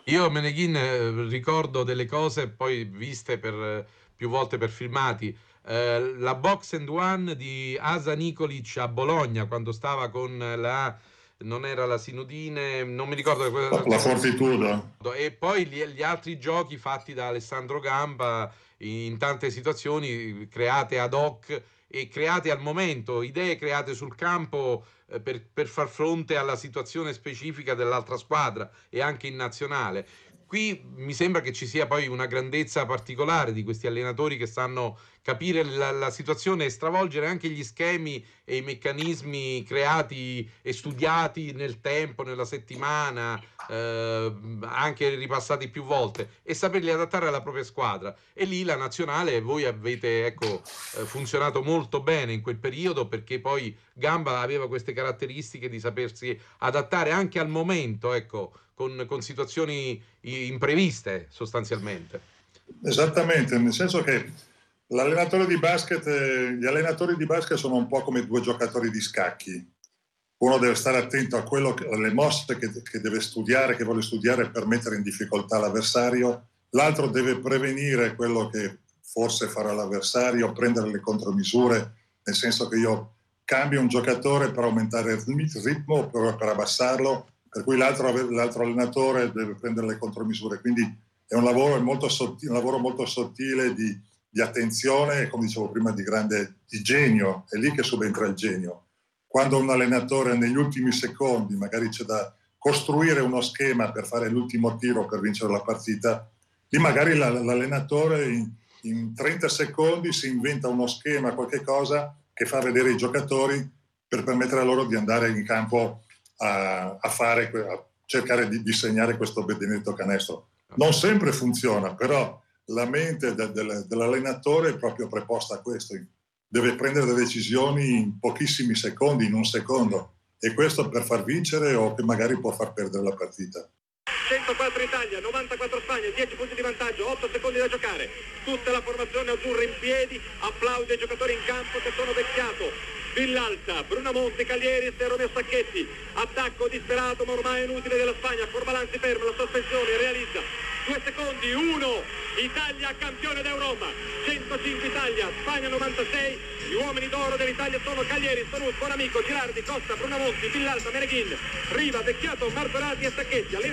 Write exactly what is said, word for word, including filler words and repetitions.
Io Meneghin eh, ricordo delle cose poi viste per, eh, più volte per filmati. Eh, la box and one di Asa Nikolic a Bologna quando stava con la, non era la Sinudine, non mi ricordo. La, la Fortitudo. E poi gli, gli altri giochi fatti da Alessandro Gamba in tante situazioni create ad hoc e create al momento, idee create sul campo eh, per, per far fronte alla situazione specifica dell'altra squadra e anche in nazionale. Qui mi sembra che ci sia poi una grandezza particolare di questi allenatori che sanno capire la, la situazione e stravolgere anche gli schemi e i meccanismi creati e studiati nel tempo, nella settimana, eh, anche ripassati più volte, e saperli adattare alla propria squadra. E lì la nazionale, voi avete ecco, eh, funzionato molto bene in quel periodo, perché poi Gamba aveva queste caratteristiche di sapersi adattare anche al momento, ecco, con, con situazioni impreviste sostanzialmente. Esattamente, nel senso che l'allenatore di basket, eh, gli allenatori di basket sono un po' come due giocatori di scacchi. Uno deve stare attento a quello che, alle mosse che, che deve studiare, che vuole studiare per mettere in difficoltà l'avversario. L'altro deve prevenire quello che forse farà l'avversario, prendere le contromisure, nel senso che io cambio un giocatore per aumentare il ritmo, per, per abbassarlo, per cui l'altro, l'altro allenatore deve prendere le contromisure. Quindi è un lavoro molto sottile, un lavoro molto sottile di, di attenzione e, come dicevo prima, di grande di genio. È lì che subentra il genio. Quando un allenatore negli ultimi secondi magari c'è da costruire uno schema per fare l'ultimo tiro per vincere la partita, lì magari l'allenatore in, in trenta secondi si inventa uno schema, qualche cosa che fa vedere i giocatori per permettere a loro di andare in campo a, a fare, a cercare di, di segnare questo benedetto canestro. Non sempre funziona, però la mente de, de, dell'allenatore è proprio preposta a questo. Deve prendere le decisioni in pochissimi secondi, in un secondo, e questo per far vincere o che magari può far perdere la partita. centoquattro Italia, novantaquattro Spagna, dieci punti di vantaggio, otto secondi da giocare. Tutta la formazione azzurra in piedi, applaude i giocatori in campo che sono Vecchiato, Villalta, Brunamonti, Caglieris e Romeo Sacchetti. Attacco disperato ma ormai inutile della Spagna. Corbalanzi ferma la sospensione, realizza due secondi, uno, Italia campione d'Europa, centocinque Italia, Spagna novantasei. Gli uomini d'oro dell'Italia sono Caglieri, Stanut, Bonamico, Girardi, Costa, Brunamonti, Villalta, Meneghin, Riva, Vecchiato, Martorati e Sacchetti.